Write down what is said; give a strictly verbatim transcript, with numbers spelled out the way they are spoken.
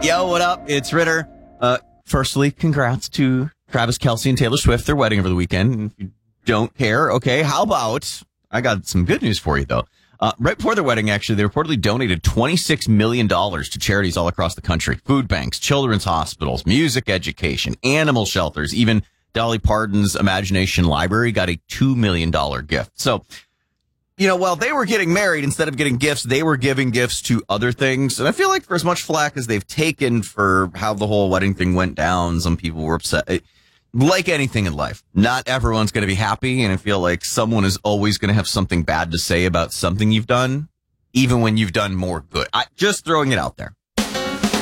Yo, what up? It's Ritter. Uh, firstly, congrats to Travis Kelce and Taylor Swift, their wedding over the weekend. And if you don't care, okay, how about, I got some good news for you, though. Uh, right before their wedding, actually, they reportedly donated twenty-six million dollars to charities all across the country. Food banks, children's hospitals, music education, animal shelters. Even Dolly Parton's Imagination Library got a two million dollars gift. So, you know, while they were getting married, instead of getting gifts, they were giving gifts to other things. And I feel like for as much flack as they've taken for how the whole wedding thing went down, some people were upset. It, like anything in life, not everyone's going to be happy. And I feel like someone is always going to have something bad to say about something you've done, even when you've done more good. I, just throwing it out there.